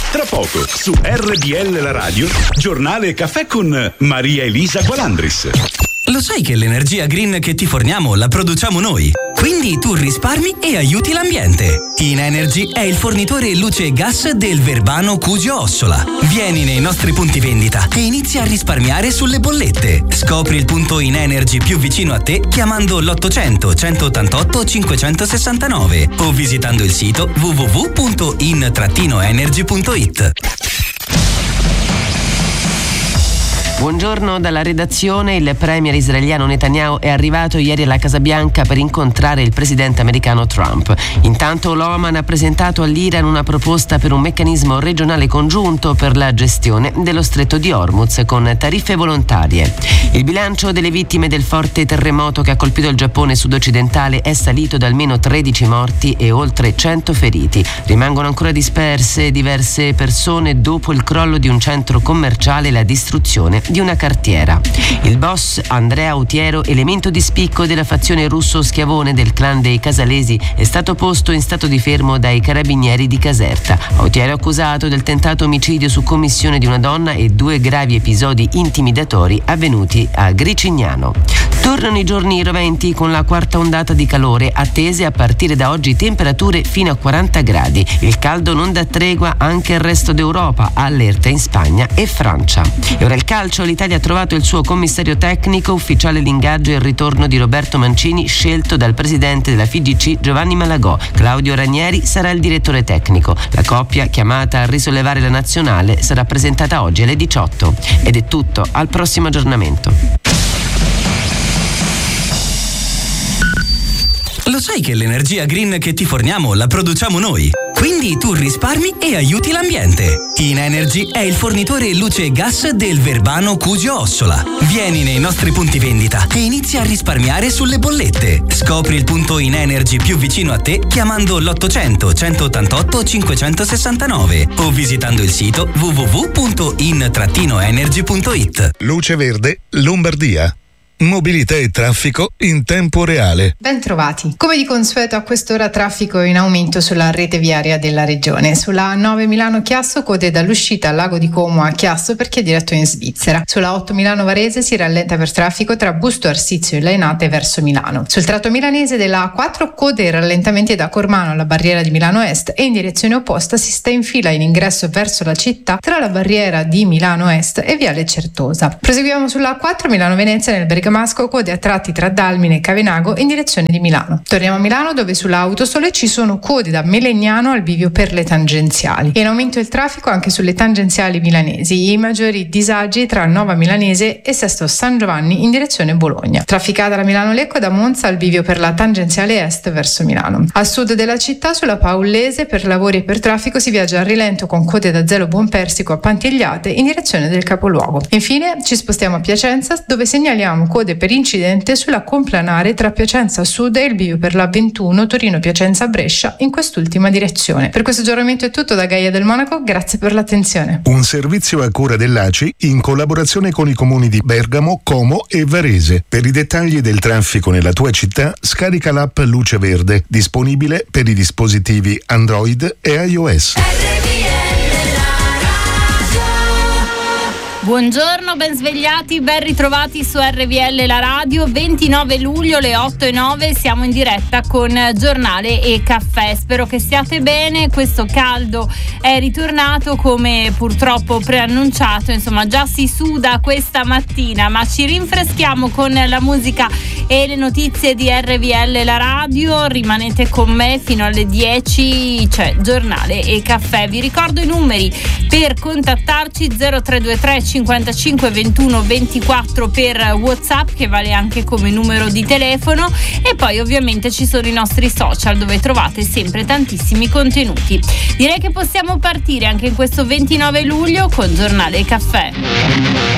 Tra poco su RDL La Radio, giornale e caffè con Maria Elisa Gualandris. Lo sai che l'energia green che ti forniamo la produciamo noi? Quindi tu risparmi e aiuti l'ambiente. Inenergy è il fornitore luce e gas del Verbano Cusio Ossola. Vieni nei nostri punti vendita e inizia a risparmiare sulle bollette. Scopri il punto Inenergy più vicino a te chiamando l'800 188 569 o visitando il sito www.in-energy.it. Buongiorno dalla redazione. Il premier israeliano Netanyahu è arrivato ieri alla Casa Bianca per incontrare il presidente americano Trump. Intanto l'Oman ha presentato all'Iran una proposta per un meccanismo regionale congiunto per la gestione dello stretto di Hormuz con tariffe volontarie. Il bilancio delle vittime del forte terremoto che ha colpito il Giappone sud-occidentale è salito da almeno 13 morti e oltre 100 feriti. Rimangono ancora disperse diverse persone dopo il crollo di un centro commerciale e la distruzione di una cartiera. Il boss Andrea Autiero, elemento di spicco della fazione russo-schiavone del clan dei Casalesi, è stato posto in stato di fermo dai carabinieri di Caserta. Autiero è accusato del tentato omicidio su commissione di una donna e 2 gravi episodi intimidatori avvenuti a Gricignano. Tornano i giorni roventi con la quarta ondata di calore, attese a partire da oggi temperature fino a 40 gradi. Il caldo non dà tregua anche al resto d'Europa, allerta in Spagna e Francia. E ora il calcio. L'Italia ha trovato il suo commissario tecnico, ufficiale l'ingaggio e il ritorno di Roberto Mancini, scelto dal presidente della FIGC Giovanni Malagò. Claudio Ranieri sarà il direttore tecnico. La coppia, chiamata a risollevare la nazionale, sarà presentata oggi alle 18. Ed è tutto, al prossimo aggiornamento. Lo sai che l'energia green che ti forniamo la produciamo noi? Quindi tu risparmi e aiuti l'ambiente. Inenergy è il fornitore luce e gas del Verbano Cusio Ossola. Vieni nei nostri punti vendita e inizia a risparmiare sulle bollette. Scopri il punto Inenergy più vicino a te chiamando l'800 188 569 o visitando il sito www.in-energy.it. Luce Verde Lombardia. Mobilità e traffico in tempo reale. Ben trovati. Come di consueto a quest'ora traffico in aumento sulla rete viaria della regione. Sulla 9 Milano-Chiasso code dall'uscita al lago di Como a Chiasso per chi è diretto in Svizzera. Sulla 8 Milano-Varese si rallenta per traffico tra Busto Arsizio e Lainate verso Milano. Sul tratto milanese della A4 code e rallentamenti da Cormano alla barriera di Milano Est e in direzione opposta si sta in fila in ingresso verso la città tra la barriera di Milano Est e Viale Certosa. Proseguiamo sulla A4 Milano-Venezia nel Bergamasco, code a tratti tra Dalmine e Cavenago in direzione di Milano. Torniamo a Milano dove sulla Autosole ci sono code da Melegnano al bivio per le tangenziali. E in aumento il traffico anche sulle tangenziali milanesi. I maggiori disagi tra Nova Milanese e Sesto San Giovanni in direzione Bologna. Trafficata la Milano-Lecco da Monza al bivio per la tangenziale est verso Milano. A sud della città sulla Paullese per lavori e per traffico si viaggia a rilento con code da Zelo Buonpersico a Pantigliate in direzione del capoluogo. Infine ci spostiamo a Piacenza dove segnaliamo code per incidente sulla complanare tra Piacenza Sud e il bivio per la 21 Torino-Piacenza-Brescia in quest'ultima direzione. Per questo aggiornamento è tutto da Gaia del Monaco, grazie per l'attenzione. Un servizio a cura dell'ACI in collaborazione con i comuni di Bergamo, Como e Varese. Per i dettagli del traffico nella tua città scarica l'app Luce Verde, disponibile per i dispositivi Android e iOS. Buongiorno, ben svegliati, ben ritrovati su RVL La Radio. 29 luglio, le 8:09, siamo in diretta con Giornale e Caffè. Spero che stiate bene. Questo caldo è ritornato come purtroppo preannunciato, insomma già si suda questa mattina, ma ci rinfreschiamo con la musica e le notizie di RVL La Radio. Rimanete con me fino alle 10, c'è Giornale e Caffè. Vi ricordo i numeri per contattarci: 0323 55 21 24 per WhatsApp, che vale anche come numero di telefono, e poi ovviamente ci sono i nostri social dove trovate sempre tantissimi contenuti. Direi che possiamo partire anche in questo 29 luglio con Giornale e Caffè.